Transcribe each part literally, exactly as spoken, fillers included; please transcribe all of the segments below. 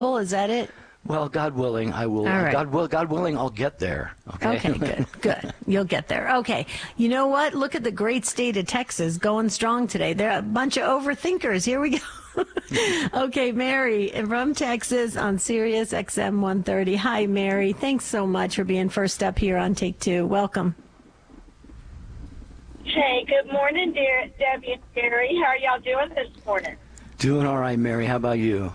Is that it? Well, God willing, I will. All right. God will. God willing, I'll get there. Okay. Okay, good, good. You'll get there. Okay. You know what? Look at the great state of Texas going strong today. There are a bunch of overthinkers. Here we go. Okay, Mary from Texas on Sirius X M one thirty. Hi, Mary. Thanks so much for being first up here on Take Two. Welcome. Hey, good morning, dear Debbie and Gary. How are y'all doing this morning? Doing all right, Mary. How about you?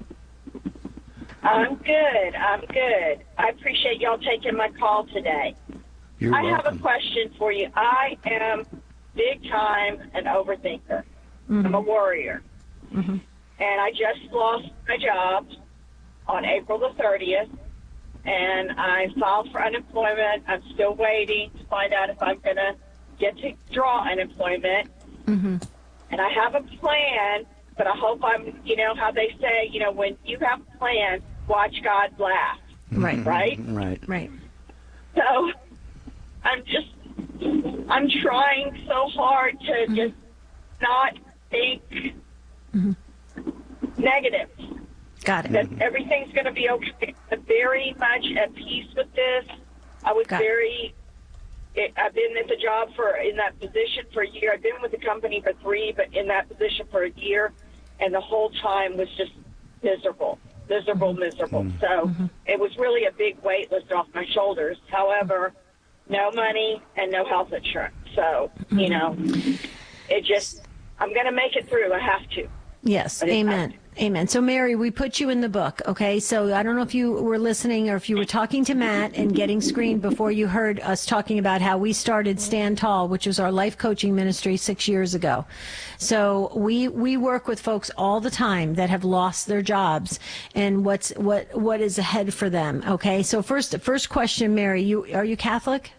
I'm good. I'm good. I appreciate y'all taking my call today. You're I welcome. have a question for you. I am big time an overthinker. Mm-hmm. I'm a worrier. Mm-hmm. And I just lost my job on April the thirtieth, and I filed for unemployment. I'm still waiting to find out if I'm going to get to draw unemployment. Mm-hmm. And I have a plan, but I hope I'm, you know, how they say, you know, when you have a plan, watch God laugh. Right. Right? Right. Right. So I'm just, I'm trying so hard to Mm-hmm. just not think Mm-hmm. negative, Got it. that everything's going to be okay. I'm very much at peace with this. I was Got it. very, it, I've been at the job for, in that position for a year. I've been with the company for three, but in that position for a year, and the whole time was just miserable, miserable, miserable. Mm. So Mm-hmm. it was really a big weight lifted off my shoulders. However, no money and no health insurance. So, Mm-hmm. you know, it just, I'm going to make it through. I have to. Yes. But it- Amen. Amen. So, Mary, we put you in the book, okay? So I don't know if you were listening or if you were talking to Matt and getting screened before you heard us talking about how we started Stand Tall, which was our life coaching ministry six years ago. So we we work with folks all the time that have lost their jobs and what's what what is ahead for them, okay? So first first question, Mary, you are you Catholic?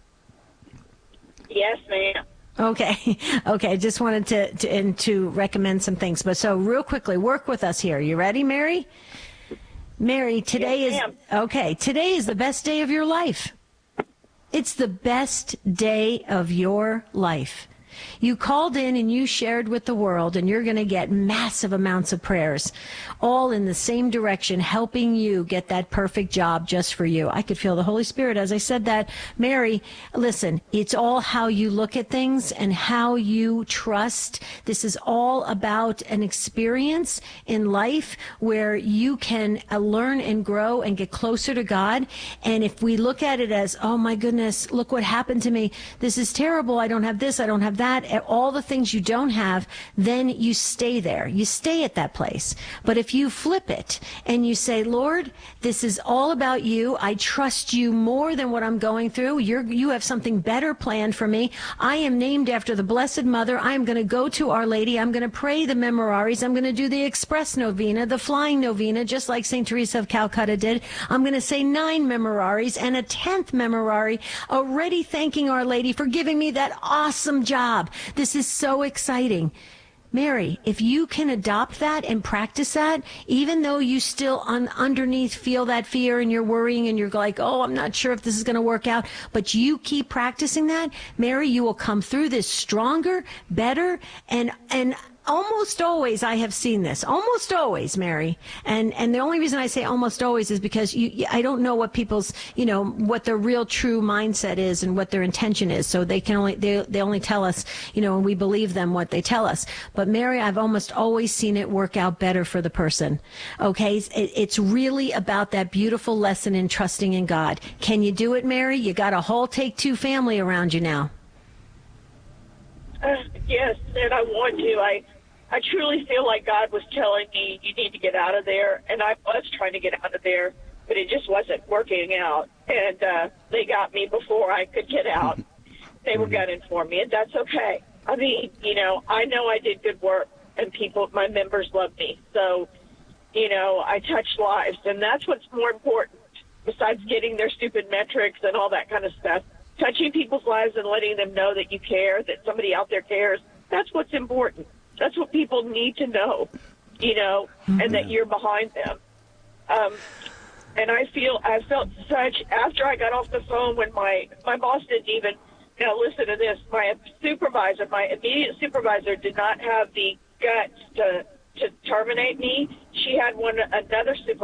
Yes, ma'am. Okay. Okay. Just wanted to, to and to recommend some things. But so real quickly, work with us here. You ready, Mary? Mary, today Yes, is ma'am. okay. Today is the best day of your life. It's the best day of your life. You called in and you shared with the world, and you're going to get massive amounts of prayers, all in the same direction, helping you get that perfect job just for you. I could feel the Holy Spirit as I said that. Mary, listen, it's all how you look at things and how you trust. This is all about an experience in life where you can uh, learn and grow and get closer to God. And if we look at it as, oh my goodness, look what happened to me. This is terrible. I don't have this. I don't have that. All the things you don't have, then you stay there. You stay at that place. But if you flip it and you say, Lord, this is all about you. I trust you more than what I'm going through. You're, you have something better planned for me. I am named after the Blessed Mother. I'm going to go to Our Lady. I'm going to pray the Memoraries. I'm going to do the Express Novena, the Flying Novena, just like Saint Teresa of Calcutta did. I'm going to say nine Memoraries and a tenth Memorare, already thanking Our Lady for giving me that awesome job. This is so exciting. Mary, if you can adopt that and practice that, even though you still un- underneath feel that fear and you're worrying and you're like, oh, I'm not sure if this is going to work out, but you keep practicing that, Mary, you will come through this stronger, better, and and almost always I have seen this. Almost always, Mary. And and the only reason I say almost always is because you, I don't know what people's, you know, what their real true mindset is and what their intention is. So they can only they they only tell us, you know, and we believe them what they tell us. But Mary, I've almost always seen it work out better for the person. Okay? It, it's really about that beautiful lesson in trusting in God. Can you do it, Mary? You got a whole Take Two family around you now. Uh, yes, and I want to. I I truly feel like God was telling me, you need to get out of there. And I was trying to get out of there, but it just wasn't working out. And uh, they got me before I could get out. They were gunning for me, and that's okay. I mean, you know, I know I did good work, and people, my members love me. So, you know, I touched lives, and that's what's more important, besides getting their stupid metrics and all that kind of stuff. Touching people's lives and letting them know that you care, that somebody out there cares, that's what's important. That's what people need to know, you know, mm-hmm. and that you're behind them. Um, and I feel, I felt such, after I got off the phone when my, my boss didn't even, now listen to this, my supervisor, my immediate supervisor did not have the guts to to terminate me, she had one another supervisor